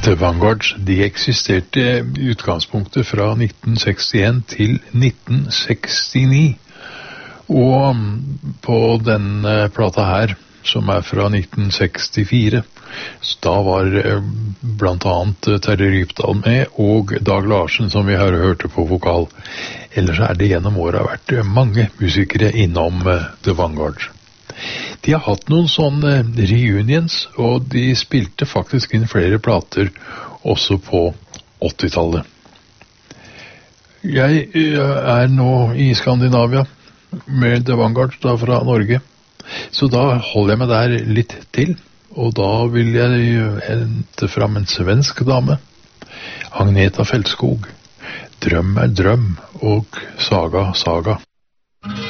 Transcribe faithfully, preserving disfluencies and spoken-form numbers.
The Vanguards, de eksisterte i utgangspunktet fra nitten sekstien til nitten sekstini. Og på denne plata her, som er fra nitten sekstifire, så da var blant annet Terje Rypdal med, og Dag Larsen, som vi har hørt på vokal. Ellers er det gjennom året vært mange musikere innom The Vanguards. De har hatt noen sånne reunions, og de spilte faktisk inn flere plater også på åttitallet. Jeg er nå i Skandinavia med The Vanguards da fra Norge, så da holder jeg meg der litt til, og da vil jeg hente fram en svensk dame, Agneta Fältskog. Drøm er drøm, og Saga Saga.